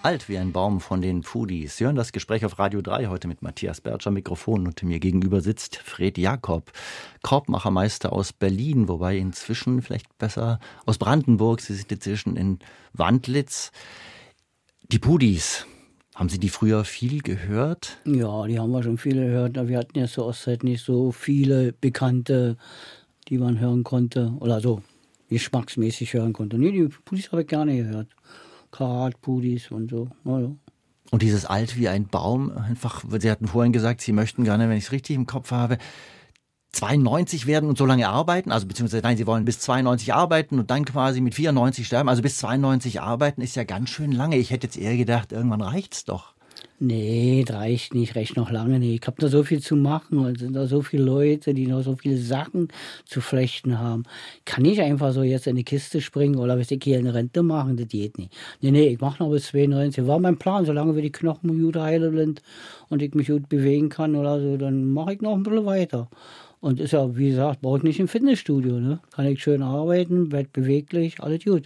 Alt wie ein Baum von den Pudis. Sie hören das Gespräch auf Radio 3 heute mit Matthias Bertscher am Mikrofon und mir gegenüber sitzt Fred Jakob, Korbmachermeister aus Berlin, wobei inzwischen vielleicht besser aus Brandenburg. Sie sind inzwischen in Wandlitz. Die Pudis, haben Sie die früher viel gehört? Ja, die haben wir schon viele gehört. Wir hatten ja zur Ostzeit nicht so viele Bekannte, die man hören konnte oder so geschmacksmäßig hören konnte. Nee, die Pudis habe ich gerne gehört. Karat-Pudis und so. Ja. Und dieses Alt wie ein Baum, einfach, Sie hatten vorhin gesagt, Sie möchten gerne, wenn ich es richtig im Kopf habe, 92 werden und so lange arbeiten, also beziehungsweise nein, Sie wollen bis 92 arbeiten und dann quasi mit 94 sterben, also bis 92 arbeiten ist ja ganz schön lange. Ich hätte jetzt eher gedacht, irgendwann reicht's doch. Nee, das reicht nicht, reicht noch lange nicht. Ich habe da so viel zu machen und sind da so viele Leute, die noch so viele Sachen zu flechten haben. Kann ich einfach so jetzt in die Kiste springen oder was ich hier in Rente machen, das geht nicht. Nee, ich mache noch bis 92. War mein Plan, solange wir die Knochen gut heile sind und ich mich gut bewegen kann oder so, dann mache ich noch ein bisschen weiter. Und ist ja, wie gesagt, brauche ich nicht im Fitnessstudio, ne? Kann ich schön arbeiten, werd beweglich, alles gut.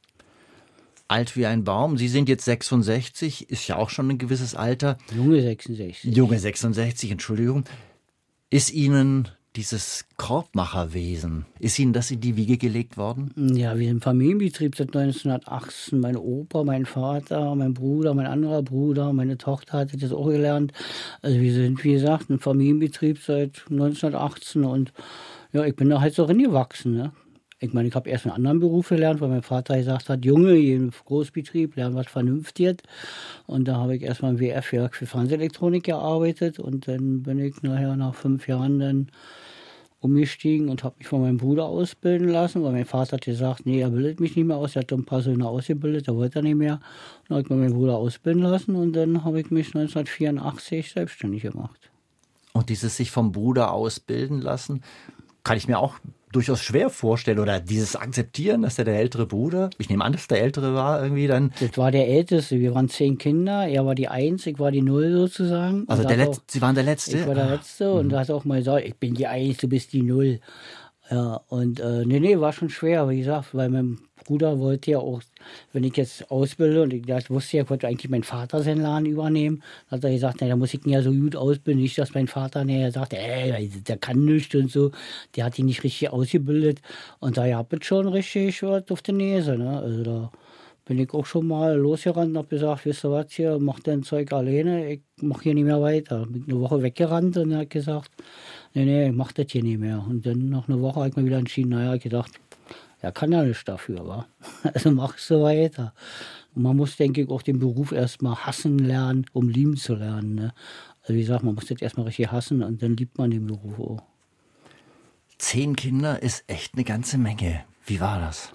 Alt wie ein Baum. Sie sind jetzt 66, ist ja auch schon ein gewisses Alter. Junge 66. Junge 66, Entschuldigung. Ist Ihnen dieses Korbmacherwesen, ist Ihnen das in die Wiege gelegt worden? Ja, wir sind Familienbetrieb seit 1918. Mein Opa, mein Vater, mein Bruder, mein anderer Bruder, meine Tochter hat das auch gelernt. Also wir sind, wie gesagt, ein Familienbetrieb seit 1918 und ja, ich bin da halt so reingewachsen, ne? Ich meine, ich habe erst einen anderen Beruf gelernt, weil mein Vater gesagt hat, Junge, hier im Großbetrieb, lern was Vernünftiges. Und da habe ich erstmal im WF-Werk für Fernsehelektronik gearbeitet und dann bin ich nachher nach 5 Jahren dann umgestiegen und habe mich von meinem Bruder ausbilden lassen, weil mein Vater hat gesagt, nee, er bildet mich nicht mehr aus, er hat ein paar Söhne ausgebildet, er wollte er nicht mehr. Dann habe ich meinen Bruder ausbilden lassen und dann habe ich mich 1984 selbstständig gemacht. Und dieses sich vom Bruder ausbilden lassen, kann ich mir auch durchaus schwer vorstellen oder dieses Akzeptieren, dass er der ältere Bruder, ich nehme an, dass der ältere war irgendwie dann. Das war der Älteste, wir waren 10 Kinder, er war die 1, ich war die 0 sozusagen. Also Sie waren der Letzte? Ich war der Letzte und da hat er auch mal gesagt, ich bin die 1, du bist die 0. Ja, und nee, war schon schwer, wie gesagt, weil mein Bruder wollte ja auch, wenn ich jetzt ausbilde, und ich wusste ja, ich wollte eigentlich mein Vater seinen Laden übernehmen, dann hat er gesagt, na, da muss ich ihn ja so gut ausbilden, nicht, dass mein Vater nachher sagt, der kann nichts und so, der hat ihn nicht richtig ausgebildet und da habe ich schon richtig was auf der Nase, ne? Also da bin ich auch schon mal losgerannt und habe gesagt, wisst ihr was hier, mach dein Zeug alleine, ich mache hier nicht mehr weiter. Bin eine Woche weggerannt und er hat gesagt, nee, ich mach das hier nicht mehr. Und dann nach einer Woche habe ich mir wieder entschieden, naja, ich gedacht, er kann ja nichts dafür, wa? Also machst du weiter. Und man muss, denke ich, auch den Beruf erstmal hassen lernen, um lieben zu lernen. Ne? Also wie gesagt, man muss das erstmal richtig hassen und dann liebt man den Beruf auch. 10 Kinder ist echt eine ganze Menge. Wie war das?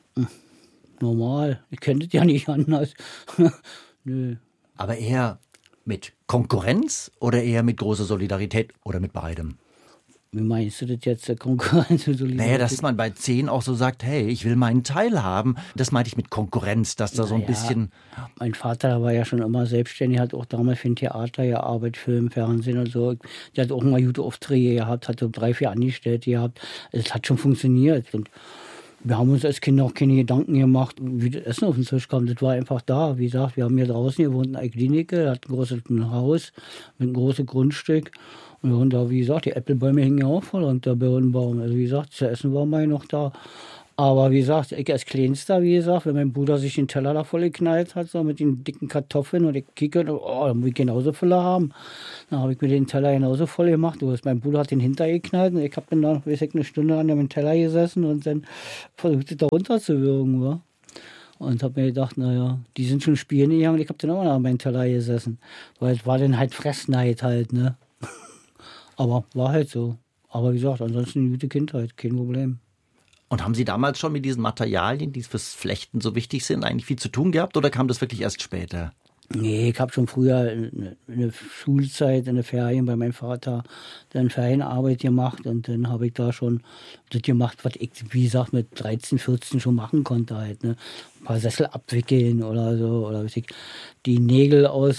Normal. Ich kenne das ja nicht anders. Nö. Aber eher mit Konkurrenz oder eher mit großer Solidarität oder mit beidem? Wie meinst du das jetzt, der Konkurrenz und Solidarität? Naja, dass man bei 10 auch so sagt, hey, ich will meinen Teil haben. Das meinte ich mit Konkurrenz, dass da so ein bisschen. Mein Vater war ja schon immer selbstständig, hat auch damals für ein Theater gearbeitet, Film, Fernsehen und so. Der hat auch mal gute Aufträge gehabt, hat so 3, 4 Angestellte gehabt. Es hat schon funktioniert. Und wir haben uns als Kinder auch keine Gedanken gemacht, wie das Essen auf den Tisch kam. Das war einfach da. Wie gesagt, wir haben hier draußen gewohnt in einer Klinik, hat ein großes Haus mit einem großen Grundstück. Und da, wie gesagt, die Äpfelbäume hingen ja auch voll und der Birnenbaum. Also wie gesagt, zu essen war mal noch da. Aber wie gesagt, ich als Kleinster, wie gesagt, wenn mein Bruder sich den Teller da voll geknallt hat, so mit den dicken Kartoffeln und ich kicke, da muss ich genauso voll haben. Dann habe ich mir den Teller genauso voll gemacht. Mein Bruder hat den hintergeknallt und ich habe dann noch, weiß ich, eine Stunde an dem Teller gesessen und dann versucht, es da runterzuwürgen, wa? Und habe mir gedacht, naja, die sind schon spielen gegangen und ich habe dann auch noch an meinem Teller gesessen. Weil es war dann halt Fressneid halt, ne? Aber war halt so. Aber wie gesagt, ansonsten eine gute Kindheit, kein Problem. Und haben Sie damals schon mit diesen Materialien, die fürs Flechten so wichtig sind, eigentlich viel zu tun gehabt oder kam das wirklich erst später? Nee, ich habe schon früher in der Schulzeit, in der Ferien bei meinem Vater dann Ferienarbeit gemacht und dann habe ich da schon das gemacht, was ich, wie gesagt, mit 13, 14 schon machen konnte halt, ne? Ein paar Sessel abwickeln oder so, oder weiß ich, die Nägel aus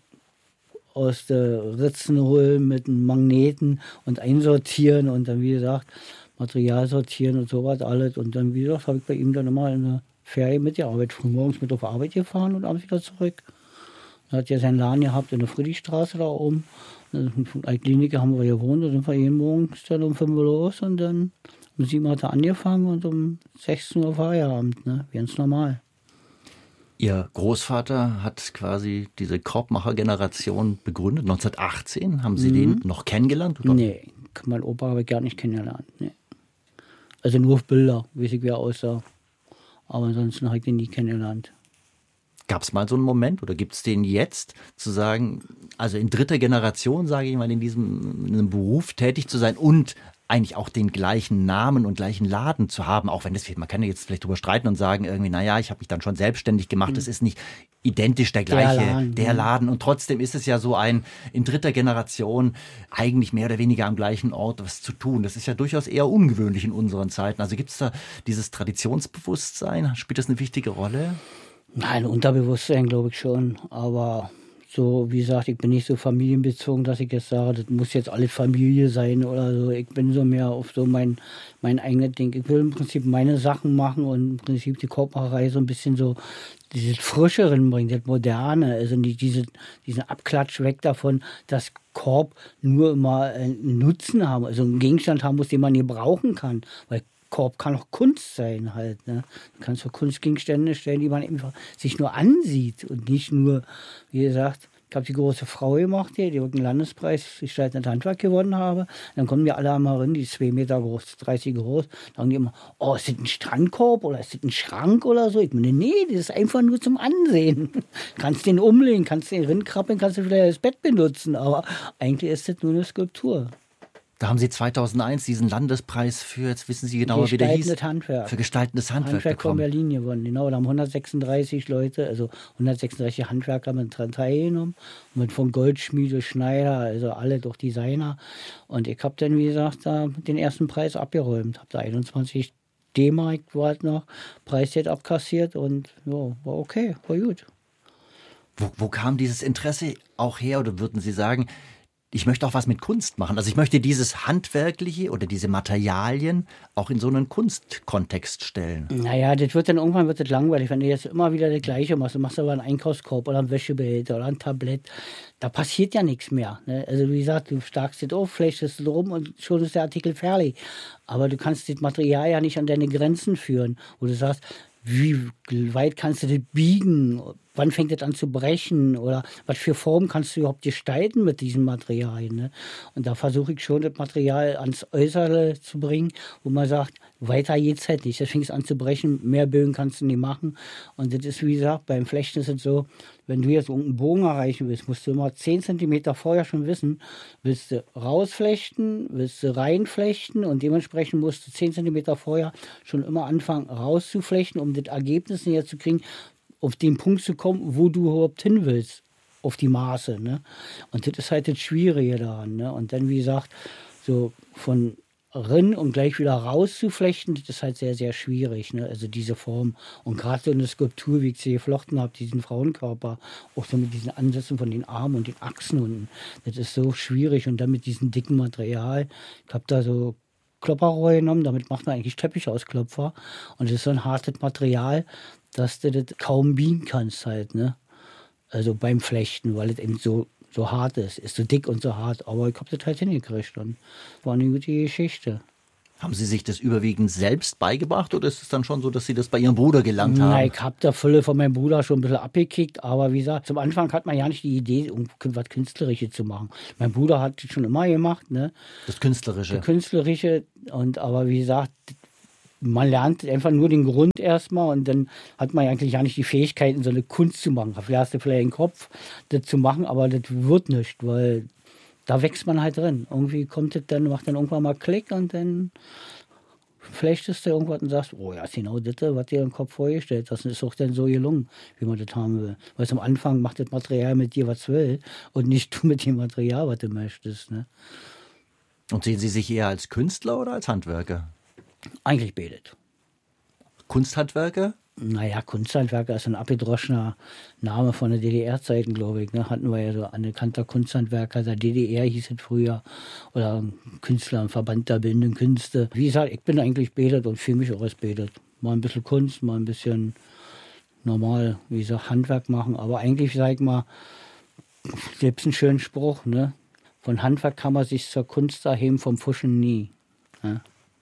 der Ritzen holen mit einem Magneten und einsortieren und dann, wie gesagt, Material sortieren und sowas alles. Und dann, wie gesagt, habe ich bei ihm dann immer in der Ferien mit der Arbeit. Frühmorgens mit auf Arbeit gefahren und abends wieder zurück. Er hat ja seinen Laden gehabt in der Friedrichstraße da oben. Von Altkliniker haben wir gewohnt, da sind wir jeden Morgen dann um 5 Uhr los und dann um 7 Uhr hat er angefangen und um 16 Uhr Feierabend, ne? Ganz normal. Ihr Großvater hat quasi diese Korbmacher-Generation begründet. 1918, haben Sie den noch kennengelernt? Oder? Nee, mein Opa habe ich gar nicht kennengelernt. Nee. Also nur auf Bilder, weiß ich, wie er aussah. Aber ansonsten habe ich den nie kennengelernt. Gab es mal so einen Moment oder gibt es den jetzt, zu sagen, also in dritter Generation, sage ich mal, in einem Beruf tätig zu sein und eigentlich auch den gleichen Namen und gleichen Laden zu haben, auch wenn das, man kann ja jetzt vielleicht drüber streiten und sagen irgendwie, naja, ich habe mich dann schon selbstständig gemacht, das ist nicht identisch der gleiche, der Laden und trotzdem ist es ja so ein, in dritter Generation eigentlich mehr oder weniger am gleichen Ort was zu tun. Das ist ja durchaus eher ungewöhnlich in unseren Zeiten. Also gibt es da dieses Traditionsbewusstsein, spielt das eine wichtige Rolle? Nein, Unterbewusstsein glaube ich schon, aber so, wie gesagt, ich bin nicht so familienbezogen, dass ich jetzt sage, das muss jetzt alles Familie sein oder so. Ich bin so mehr auf so mein eigenes Ding. Ich will im Prinzip meine Sachen machen und im Prinzip die Korbmacherei so ein bisschen so dieses Frische bringen, das Moderne, also nicht diesen Abklatsch weg davon, dass Korb nur immer einen Nutzen haben, also einen Gegenstand haben muss, den man gebrauchen kann, weil Korb kann auch Kunst sein halt. Ne? Du kannst auch Kunstgegenstände stellen, die man einfach sich nur ansieht und nicht nur, wie gesagt, ich habe die große Frau gemacht hier, die einen Landespreis gestaltendes Handwerk gewonnen habe. Dann kommen die alle einmal rein, die ist 2 Meter groß, 30 groß. Dann sagen die immer, oh, ist das ein Strandkorb oder ist das ein Schrank oder so? Ich meine, nee, das ist einfach nur zum Ansehen. Kannst den umlegen, kannst den rinkrabbeln, kannst du vielleicht das Bett benutzen, aber eigentlich ist das nur eine Skulptur. Da haben Sie 2001 diesen Landespreis für, jetzt wissen Sie genauer, wie der hieß. Handwerk. Für gestaltendes Handwerk bekommen. Von Berlin gewonnen, genau. Da haben 136 Leute, also 136 Handwerker mit dran teilgenommen. Mit von Goldschmiede, Schneider, also alle doch Designer. Und ich habe dann, wie gesagt, da den ersten Preis abgeräumt. Habe da 21 D-Mark war halt noch, Preisgeld abkassiert und ja, war okay, war gut. Wo kam dieses Interesse auch her, oder würden Sie sagen, ich möchte auch was mit Kunst machen. Also ich möchte dieses Handwerkliche oder diese Materialien auch in so einen Kunstkontext stellen. Naja, irgendwann wird das langweilig, wenn du jetzt immer wieder das Gleiche machst. Du machst aber einen Einkaufskorb oder einen Wäschebehälter oder ein Tablett. Da passiert ja nichts mehr. Ne? Also wie gesagt, du starkst es auf, flechtest es rum und schon ist der Artikel fertig. Aber du kannst das Material ja nicht an deine Grenzen führen, wo du sagst, wie weit kannst du das biegen? Wann fängt das an zu brechen? Oder was für Formen kannst du überhaupt gestalten mit diesen Materialien? Ne? Und da versuche ich schon, das Material ans Äußere zu bringen, wo man sagt, weiter geht's halt nicht. Das fängt an zu brechen, mehr Bögen kannst du nicht machen. Und das ist, wie gesagt, beim Flechten ist es so, wenn du jetzt irgendeinen Bogen erreichen willst, musst du immer 10 Zentimeter vorher schon wissen, willst du rausflechten, willst du reinflechten und dementsprechend musst du 10 Zentimeter vorher schon immer anfangen rauszuflechten, um das Ergebnis näher zu kriegen, auf den Punkt zu kommen, wo du überhaupt hin willst, auf die Maße. Ne? Und das ist halt das Schwierige daran. Ne? Und dann, wie gesagt, so von rein und gleich wieder rauszuflechten, das ist halt sehr, sehr schwierig. Ne? Also diese Form. Und gerade so eine Skulptur, wie ich sie geflochten habe, diesen Frauenkörper, auch so mit diesen Ansätzen von den Armen und den Achsen unten, das ist so schwierig. Und dann mit diesem dicken Material, ich habe da so Klopperrohr genommen, damit macht man eigentlich Teppiche aus Klopfer. Und das ist so ein hartes Material, dass du das kaum biegen kannst halt, ne? Also beim Flechten, weil es eben so hart ist. Ist so dick und so hart. Aber ich habe das halt hingekriegt und war eine gute Geschichte. Haben Sie sich das überwiegend selbst beigebracht oder ist es dann schon so, dass Sie das bei Ihrem Bruder gelernt haben? Nein, ich habe da Fülle von meinem Bruder schon ein bisschen abgekickt, aber wie gesagt, zum Anfang hat man ja nicht die Idee, um was Künstlerisches zu machen. Mein Bruder hat das schon immer gemacht, ne? Das Künstlerische. Das Künstlerische, aber wie gesagt, man lernt einfach nur den Grund erstmal und dann hat man eigentlich gar nicht die Fähigkeiten, so eine Kunst zu machen. Dafür hast du vielleicht den Kopf, das zu machen, aber das wird nicht, weil da wächst man halt drin. Irgendwie kommt das dann, macht dann irgendwann mal Klick und dann flechtest du irgendwas und sagst, oh ja, ist genau das, was dir im Kopf vorgestellt hast. Das ist auch dann so gelungen, wie man das haben will. Weil am Anfang macht das Material mit dir, was will und nicht du mit dem Material, was du möchtest. Ne? Und sehen Sie sich eher als Künstler oder als Handwerker? Eigentlich betet. Kunsthandwerker? Naja, Kunsthandwerker ist ein abgedroschener Name von der DDR-Zeiten, glaube ich. Ne? Hatten wir ja so anerkannter Kunsthandwerker, der DDR hieß es früher. Oder ein Künstler, ein Verband der Bildenden Künste. Wie gesagt, ich bin eigentlich betet und fühle mich auch als betet. Mal ein bisschen Kunst, mal ein bisschen normal, wie gesagt, Handwerk machen. Aber eigentlich, sag ich mal, gibt es einen schönen Spruch, ne? Von Handwerk kann man sich zur Kunst erheben, vom Fuschen nie. Ja?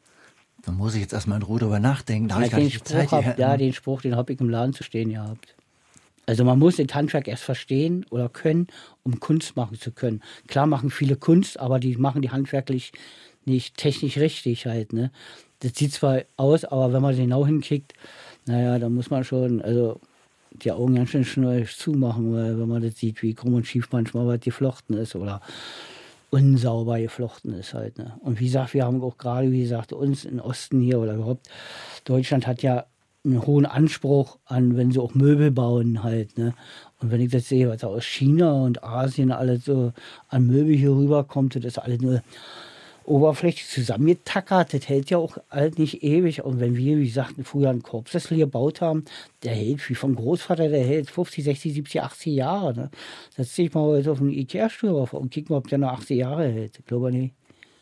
Da muss ich jetzt erstmal in Ruhe drüber nachdenken. Da habe ich gar nicht die Zeit hier. Ja, den Spruch, den habe ich im Laden zu stehen gehabt. Also man muss das Handwerk erst verstehen oder können, um Kunst machen zu können. Klar machen viele Kunst, aber die machen die handwerklich nicht technisch richtig halt. Ne? Das sieht zwar aus, aber wenn man genau hinkickt, naja, da muss man schon die Augen ganz schön schnell zumachen, weil wenn man das sieht, wie krumm und schief manchmal was geflochten ist oder unsauber geflochten ist halt. Ne? Und wie gesagt, wir haben auch gerade, wie gesagt, uns im Osten hier oder überhaupt, Deutschland hat ja einen hohen Anspruch an, wenn sie auch Möbel bauen halt. Ne? Und wenn ich das sehe, was da aus China und Asien alles so an Möbel hier rüberkommt, das ist alles nur oberflächlich zusammengetackert, das hält ja auch halt nicht ewig. Und wenn wir, wie gesagt, früher einen Korbsessel gebaut haben, der hält, wie vom Großvater, der hält 50, 60, 70, 80 Jahre. Ne? Setz dich mal heute auf einen Ikea-Stuhl auf und kick mal, ob der noch 80 Jahre hält. Ich glaube nicht.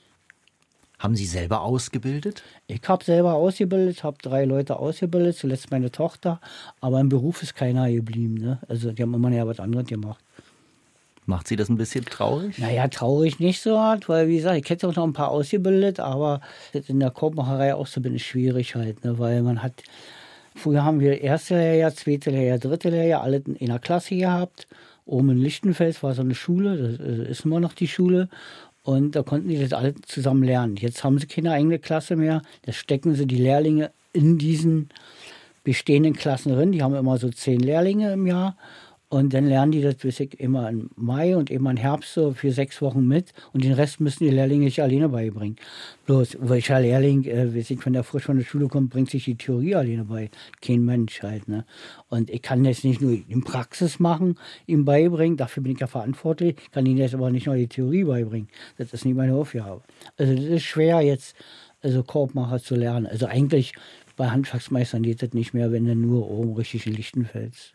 Haben Sie selber ausgebildet? Ich habe selber ausgebildet, habe 3 Leute ausgebildet, zuletzt meine Tochter, aber im Beruf ist keiner geblieben. Ne? Also die haben immer ja was anderes gemacht. Macht Sie das ein bisschen traurig? Naja, traurig nicht so hart, weil wie gesagt, ich hätte auch noch ein paar ausgebildet, aber in der Korbmacherei auszubilden ist schwierig halt, ne? Weil man hat, früher haben wir erste Lehrjahr, zweite Lehrjahr, dritte Lehrjahr, alle in einer Klasse gehabt. Oben in Lichtenfels war so eine Schule, das ist immer noch die Schule. Und da konnten die das alle zusammen lernen. Jetzt haben sie keine eigene Klasse mehr. Da stecken sie die Lehrlinge in diesen bestehenden Klassen drin. Die haben immer so 10 Lehrlinge im Jahr. Und dann lernen die das bis immer im Mai und immer im Herbst so für 6 Wochen mit. Und den Rest müssen die Lehrlinge sich alleine beibringen. Bloß, welcher Lehrling, wenn der frisch von der Schule kommt, bringt sich die Theorie alleine bei. Kein Mensch halt. Ne? Und ich kann das nicht nur in Praxis machen, ihm beibringen. Dafür bin ich ja verantwortlich. Ich kann ihnen jetzt aber nicht nur die Theorie beibringen. Das ist nicht meine Aufgabe. Also das ist schwer jetzt, Korbmacher zu lernen. Also eigentlich bei Handwerksmeistern geht das nicht mehr, wenn dann nur oben richtig in Lichtenfels.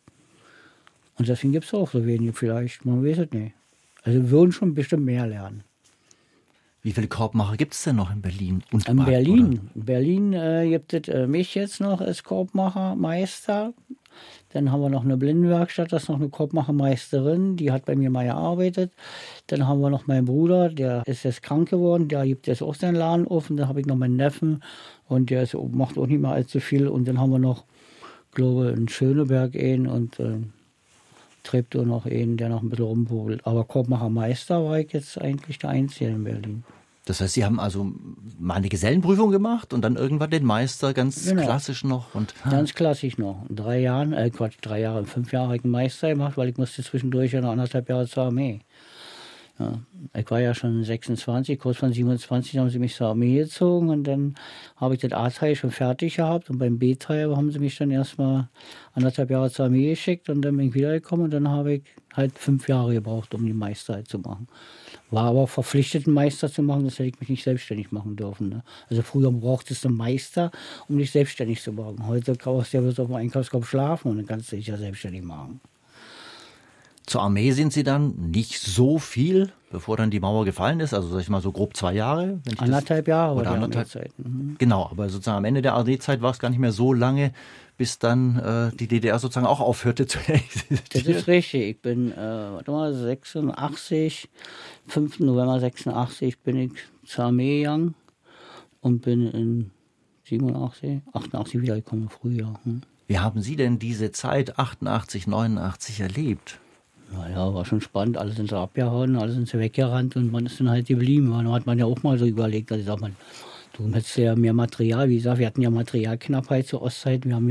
Und deswegen gibt es auch so wenige vielleicht, man weiß es nicht. Also wir würden schon bestimmt mehr lernen. Wie viele Korbmacher gibt es denn noch in Berlin? Und in Berlin. In Berlin gibt es mich jetzt noch als Korbmachermeister. Dann haben wir noch eine Blindenwerkstatt, das ist noch eine Korbmachermeisterin, die hat bei mir mal gearbeitet. Dann haben wir noch meinen Bruder, der ist jetzt krank geworden, der gibt jetzt auch seinen Laden auf. Und dann habe ich noch meinen Neffen und der macht auch nicht mehr allzu viel. Und dann haben wir noch, glaube ich, in Schöneberg und Treptow noch einen, der noch ein bisschen rumpobelt. Aber Korbmachermeister war ich jetzt eigentlich der Einzige in Berlin. Das heißt, Sie haben also mal eine Gesellenprüfung gemacht und dann irgendwann den Meister ganz klassisch noch? Ganz klassisch noch. In 3 Jahren, 3 Jahre, 5 Jahre habe ich einen Meister gemacht, weil ich musste zwischendurch ja noch 1,5 Jahre zur Armee. Ja, ich war ja schon 26, kurz von 27 haben sie mich zur Armee gezogen und dann habe ich das A-Teil schon fertig gehabt und beim B-Teil haben sie mich dann erstmal 1,5 Jahre zur Armee geschickt und dann bin ich wiedergekommen und dann habe ich halt 5 Jahre gebraucht, um die Meister halt zu machen. War aber verpflichtet, einen Meister zu machen, das hätte ich mich nicht selbstständig machen dürfen. Ne? Also früher brauchtest du einen Meister, um dich selbstständig zu machen. Heute kannst du ja auf dem Einkaufskorb schlafen und dann kannst du dich ja selbstständig machen. Zur Armee sind Sie dann nicht so viel, bevor dann die Mauer gefallen ist, also sag ich mal so grob 2 Jahre? Wenn ich 1,5 Jahre oder die Armeezeit. Genau, aber sozusagen am Ende der AD-Zeit war es gar nicht mehr so lange, bis dann die DDR sozusagen auch aufhörte zu existieren. Das ist richtig. Ich bin, 5. November 86 bin ich zur Armee gegangen und bin in 88 wiedergekommen im Frühjahr. Wie haben Sie denn diese Zeit 88, 89 erlebt? Naja, war schon spannend. Alle sind so abgehauen, alle sind so weggerannt und man ist dann halt geblieben. Da hat man ja auch mal so überlegt, also sagt man, du hättest ja mehr Material. Wie gesagt, wir hatten ja Materialknappheit zur Ostzeiten. Wir haben